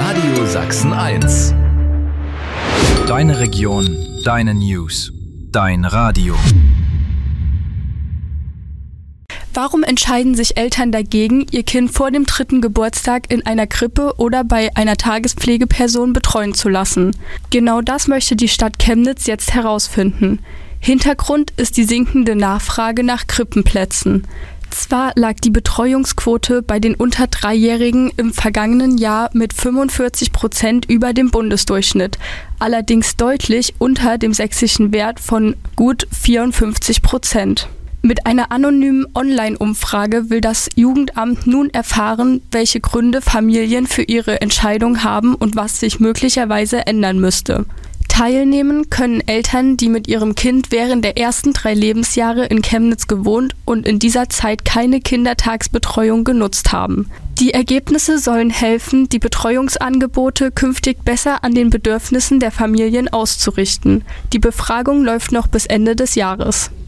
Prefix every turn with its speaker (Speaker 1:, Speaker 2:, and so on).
Speaker 1: Radio Sachsen 1.
Speaker 2: Deine Region, deine News, dein Radio.
Speaker 3: Warum entscheiden sich Eltern dagegen, ihr Kind vor dem 3. Geburtstag in einer Krippe oder bei einer Tagespflegeperson betreuen zu lassen? Genau das möchte die Stadt Chemnitz jetzt herausfinden. Hintergrund ist die sinkende Nachfrage nach Krippenplätzen. Zwar lag die Betreuungsquote bei den unter 3-Jährigen im vergangenen Jahr mit 45% über dem Bundesdurchschnitt, allerdings deutlich unter dem sächsischen Wert von gut 54%. Mit einer anonymen Online-Umfrage will das Jugendamt nun erfahren, welche Gründe Familien für ihre Entscheidung haben und was sich möglicherweise ändern müsste. Teilnehmen können Eltern, die mit ihrem Kind während der ersten 3 Lebensjahre in Chemnitz gewohnt und in dieser Zeit keine Kindertagesbetreuung genutzt haben. Die Ergebnisse sollen helfen, die Betreuungsangebote künftig besser an den Bedürfnissen der Familien auszurichten. Die Befragung läuft noch bis Ende des Jahres.